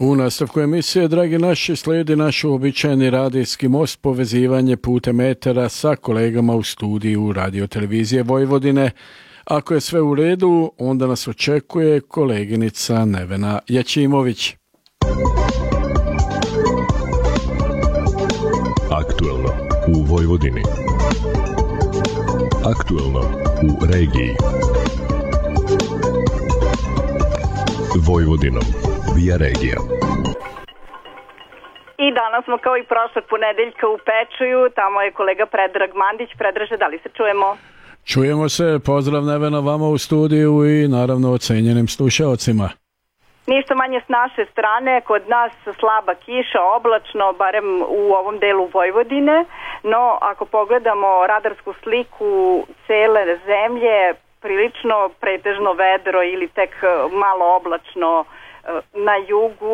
U nastavku emisije, dragi naši, slijedi naš uobičajeni radijski most, povezivanje putem etera sa kolegama u studiju Radiotelevizije Vojvodine. Ako je sve u redu, onda nas očekuje koleginica Nevena Jačimović. Aktuelno u Vojvodini. Aktuelno u regiji. Vojvodinom via regija. I danas smo kao i prošlog ponedeljka u Pečuju, tamo je kolega Predrag Mandić. Predraže, da li se čujemo? Čujemo se, pozdrav Nevena vama u studiju i naravno ocenjenim slušaocima. Ništa manje s naše strane, kod nas slaba kiša, oblačno, barem u ovom delu Vojvodine, no ako pogledamo radarsku sliku cele zemlje, prilično pretežno vedro ili tek malo oblačno na jugu,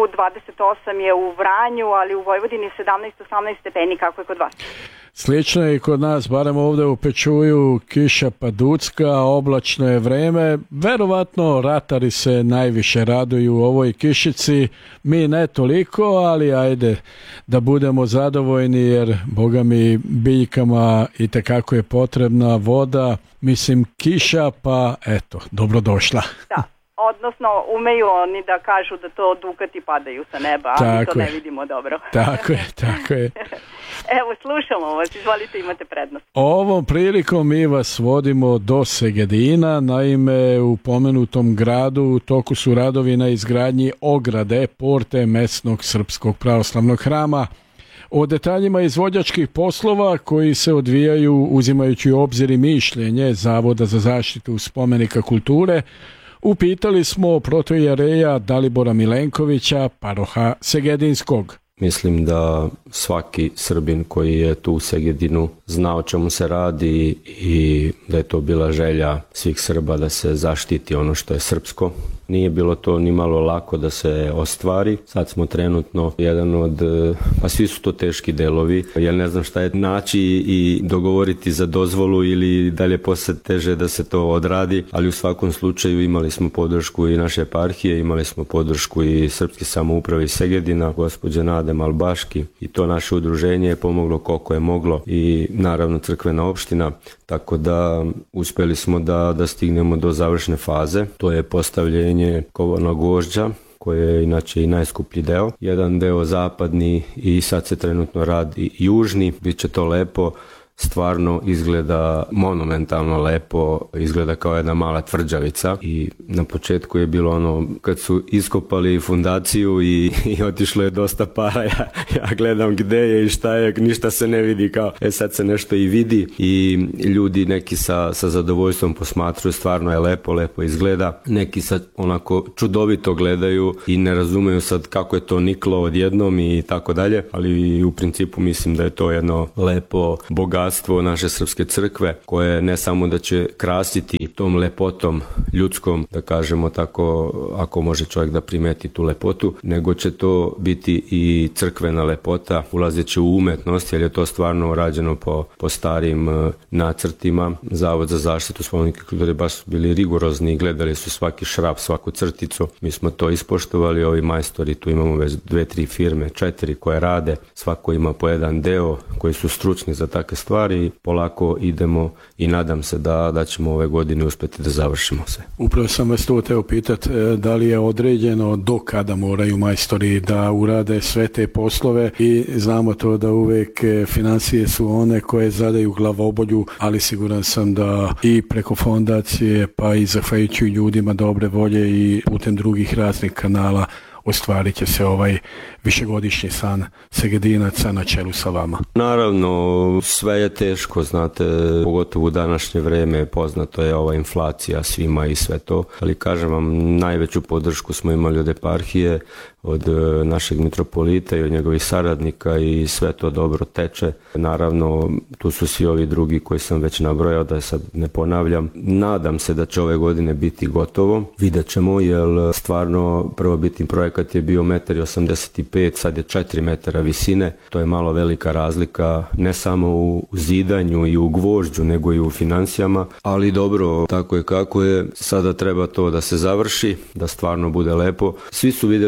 28 je u Vranju, ali u Vojvodini 17-18 stepeni, kako je kod vas? Slično je i kod nas, barem ovdje u Pečuju, kiša paducka, oblačno je vreme. Verovatno ratari se najviše raduju u ovoj kišici, mi ne toliko, ali ajde da budemo zadovoljni jer, boga mi, biljkama itekako je potrebna voda, mislim kiša, pa eto, dobrodošla. Da. Odnosno, umeju oni da kažu da to dukati padaju sa neba, a mi to ne vidimo dobro. Tako je. Evo, slušamo vas, izvolite, imate prednost. Ovom prilikom mi vas vodimo do Segedina, naime u pomenutom gradu u toku su radovi na izgradnji ograde porte mesnog srpskog pravoslavnog hrama. O detaljima izvođačkih poslova koji se odvijaju uzimajući u obzir i mišljenje Zavoda za zaštitu spomenika kulture, upitali smo protoijereja Dalibora Milenkovića, paroha Segedinskog. Mislim da svaki Srbin koji je tu u Segedinu zna o čemu se radi i da je to bila želja svih Srba da se zaštiti ono što je srpsko. Nije bilo to ni malo lako da se ostvari. Sad smo trenutno jedan od, pa svi su to teški delovi. Ja ne znam šta je naći i dogovoriti za dozvolu ili dalje posle teže da se to odradi, ali u svakom slučaju imali smo podršku i naše eparhije, imali smo podršku i Srpske samouprave iz Segedina, gospođe Nade Malbaški, i to naše udruženje je pomoglo koliko je moglo i naravno crkvena opština, tako da uspeli smo da stignemo do završne faze. To je postavljenje kovanog gvožđa, koje je inače i najskuplji deo. Jedan deo zapadni i sad se trenutno radi južni, bit će to lepo. Stvarno izgleda monumentalno lepo, izgleda kao jedna mala tvrđavica i na početku je bilo ono kad su iskopali fundaciju i otišlo je dosta para, ja gledam gde je i šta je, ništa se ne vidi, kao sad se nešto i vidi i ljudi neki sa zadovoljstvom posmatruju, stvarno je lepo izgleda, neki sad onako čudovito gledaju i ne razumeju sad kako je to niklo odjednom i tako dalje, ali u principu mislim da je to jedno lepo bogatstvo naše srpske crkve koje ne samo da će krasiti tom lepotom ljudskom, da kažemo tako, ako može čovjek da primeti tu lepotu, nego će to biti i crkvena lepota, ulazeći u umetnost, jer je to stvarno rađeno po starim nacrtima. Zavod za zaštitu spomenika kulture baš su bili rigorozni, gledali su svaki šraf, svaku crticu. Mi smo to ispoštovali, ovi majstori, tu imamo već 2-3 firme, 4 koje rade, svako ima po jedan deo koji su stručni za takve stvari. Polako idemo i nadam se da ćemo ove godine uspjeti da završimo sve. Upravo sam vas to teo pitati, da li je određeno do kada moraju majstori da urade sve te poslove i znamo to da uvek financije su one koje zadaju glavobolju, ali siguran sam da i preko fondacije pa i zahvaljujući ljudima dobre volje i putem drugih raznih kanala ostvarit će se ovaj višegodišnji san Segedinaca na čelu sa vama. Naravno, sve je teško, znate, pogotovo u današnje vreme, poznato je ova inflacija svima i sve to, ali kažem vam, najveću podršku smo imali od eparhije, od našeg mitropolita i od njegovih saradnika i sve to dobro teče. Naravno, tu su svi ovi drugi koji sam već nabrojao, da sad ne ponavljam. Nadam se da će ove godine biti gotovo. Vidjet ćemo, jer stvarno prvobitni projekat je bio 1,85 m, sad je 4 metara visine. To je malo velika razlika, ne samo u zidanju i u gvožđu, nego i u financijama. Ali dobro, tako je kako je. Sada treba to da se završi, da stvarno bude lepo. Svi su vidjeli koliko je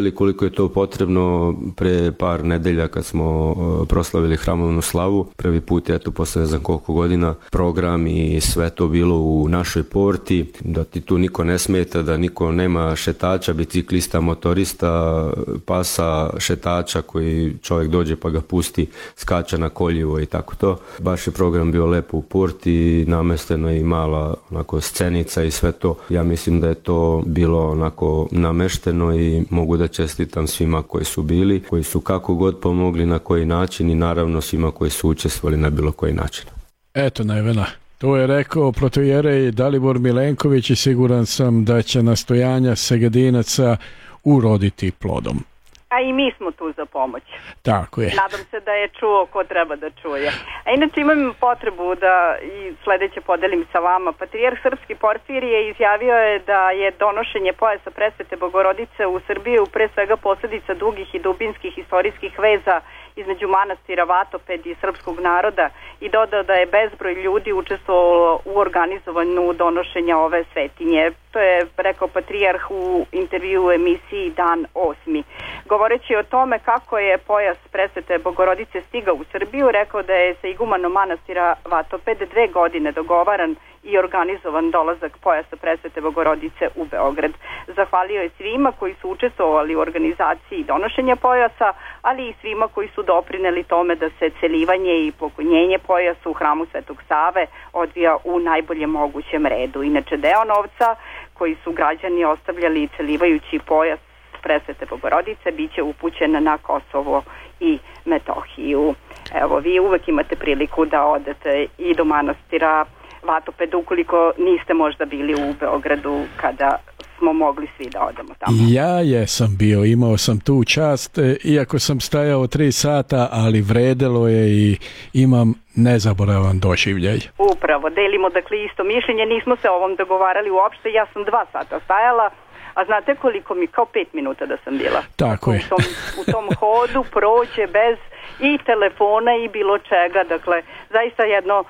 je to potrebno pre par nedelja kad smo proslavili hramovnu slavu. Prvi put, eto, posle ne znam koliko godina, program i sve to bilo u našoj porti, da ti tu niko ne smeta, da niko nema šetača, biciklista, motorista, pasa, šetača koji čovjek dođe pa ga pusti, skača na koljivo i tako to. Baš je program bio lepo u porti, namesteno i mala onako scenica i sve to. Ja mislim da je to bilo onako namešteno i mogu da čestitam svima koji su bili, koji su kako god pomogli, na koji način i naravno svima koji su učestvovali na bilo koji način. Eto, Nevena, to je rekao protoijerej Dalibor Milenković i siguran sam da će nastojanja Segedinaca uroditi plodom. A i mi smo tu za pomoć. Tako je. Nadam se da je čuo ko treba da čuje. A inače imam potrebu da i sledeće podelim sa vama. Patrijarh Srpski Porfirije izjavio je da je donošenje pojasa Presvete Bogorodice u Srbiju pre svega posljedica dugih i dubinskih istorijskih veza između manastira Vatoped i srpskog naroda i dodao da je bezbroj ljudi učestvovalo u organizovanju donošenja ove svetinje. To je rekao patrijarh u intervju u emisiji Dan 8. Govoreći o tome kako je pojas Presvete Bogorodice stigao u Srbiju, rekao da je sa igumanom manastira Vatoped 2 godine dogovaran i organizovan dolazak pojasa Presvete Bogorodice u Beograd. Zahvalio je svima koji su učestvovali u organizaciji donošenja pojasa, ali i svima koji su doprineli tome da se celivanje i poklonjenje pojasa u hramu Svetog Save odvija u najboljem mogućem redu. Inače, deo novca koji su građani ostavljali celivajući pojas Presvete Bogorodice biće upućena na Kosovo i Metohiju. Evo, vi uvek imate priliku da odete i do manastira Vatopeda ukoliko niste možda bili u Beogradu kada smo mogli svi da odemo tamo. Ja jesam bio, imao sam tu čast, iako sam stajao 3 sata, ali vredelo je i imam nezaboravan doživljaj. Upravo, delimo dakle isto mišljenje, nismo se o ovom dogovarali uopšte, ja sam 2 sata stajala, a znate koliko mi, kao 5 minuta da sam bila. Tako je. U tom hodu prođe bez i telefona i bilo čega, dakle, zaista jedno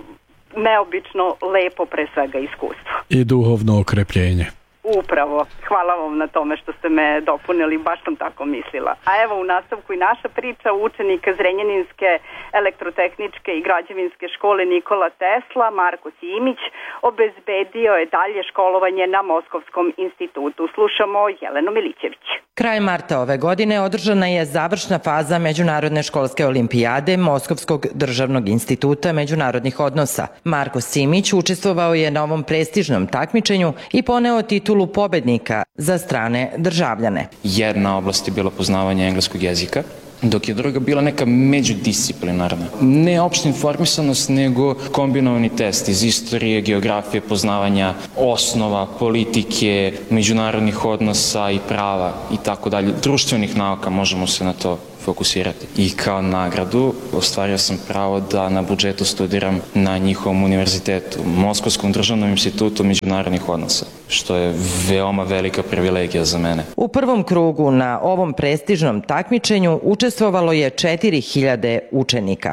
neobično lepo pre svega iskustvo. I duhovno okrepljenje. Upravo. Hvala vam na tome što ste me dopunili, baš sam tako mislila. A evo u nastavku i naša priča učenika Zrenjaninske elektrotehničke i građevinske škole Nikola Tesla, Marko Simić, obezbedio je dalje školovanje na Moskovskom institutu. Slušamo Jelenu Milićević. Kraj marta ove godine održana je završna faza Međunarodne školske olimpijade Moskovskog državnog instituta međunarodnih odnosa. Marko Simić učestvovao je na ovom prestižnom takmičenju i poneo titulu pobednika za strane državljane. Jedna oblast je bila poznavanje engleskog jezika, dok je druga bila neka međudisciplinarna. Ne opšta informisanost, nego kombinovani test iz istorije, geografije, poznavanja osnova, politike, međunarodnih odnosa i prava i tako dalje. Društvenih nauka, možemo se na to fokusirati. I kao nagradu ostvario sam pravo da na budžetu studiram na njihovom univerzitetu, Moskovskom državnom institutu međunarodnih odnosa, što je veoma velika privilegija za mene. U prvom krugu na ovom prestižnom takmičenju učestvovalo je 4000 učenika.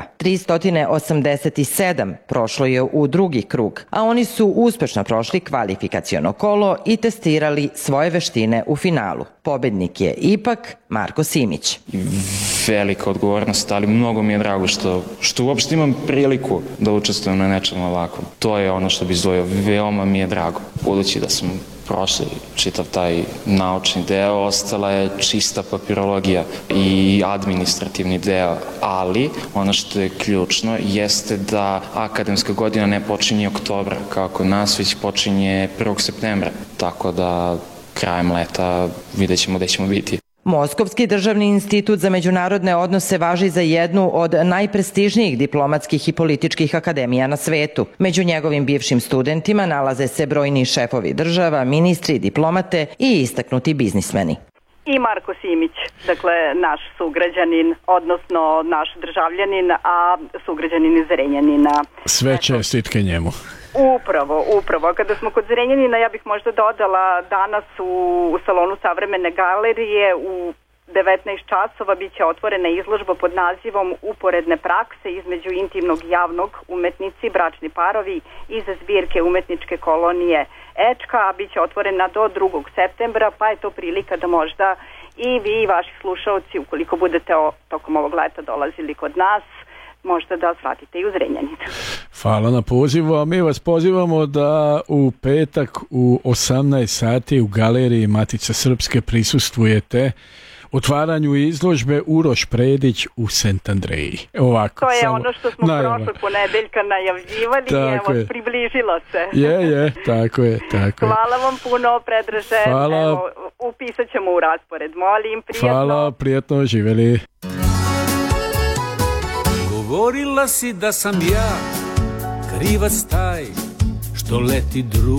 387 prošlo je u drugi krug, a oni su uspešno prošli kvalifikaciono kolo i testirali svoje veštine u finalu. Pobednik je ipak Marko Simić. Velika odgovornost, ali mnogo mi je drago što uopšte imam priliku da učestvujem na nečem ovakvom. To je ono što bi izdvojio, veoma mi je drago. Budući da smo prošli čitav taj naučni deo, ostala je čista papirologija i administrativni deo, ali ono što je ključno jeste da akademska godina ne počinje oktobra, kao kod nas, već počinje 1. septembra, tako da krajem leta vidjet ćemo gde ćemo biti. Moskovski državni institut za međunarodne odnose važi za jednu od najprestižnijih diplomatskih i političkih akademija na svetu. Među njegovim bivšim studentima nalaze se brojni šefovi država, ministri, diplomate i istaknuti biznismeni. I Marko Simić, dakle naš sugrađanin, odnosno naš državljanin, a sugrađanin iz Zrenjanina. Sve čestitke njemu. Upravo. Kada smo kod Zrenjanina, ja bih možda dodala danas u salonu Savremene galerije u 19 časova biće otvorena izložba pod nazivom Uporedne prakse između intimnog i javnog, umetnici, bračni parovi iz zbirke umetničke kolonije Ečka, a biće otvorena do 2. septembra, pa je to prilika da možda i vi i vaši slušalci, ukoliko budete tokom ovog leta dolazili kod nas, možete da svratite i u Zrenjaninu. Hvala na pozivu, a mi vas pozivamo da u petak u 18 sati u galeriji Matice Srpske prisustvujete otvaranju izložbe Uroš Predić u Sent Andreji. Ovako, to je ono što smo prošle ponedeljka najavljivali i evo, približilo se. Je, tako je. Hvala vam puno, Predraže. Hvala. Evo, upisat ćemo u raspored. Molim, prijatno. Hvala, prijatno, živjeli. Govorila si da sam ja krivac taj što leti drug.